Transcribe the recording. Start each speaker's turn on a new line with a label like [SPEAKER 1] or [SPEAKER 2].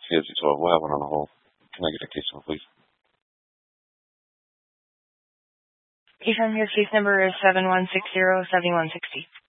[SPEAKER 1] PSC12. We'll have one on the hold. Can I get a case number, please?
[SPEAKER 2] From your case number is 7160-7160.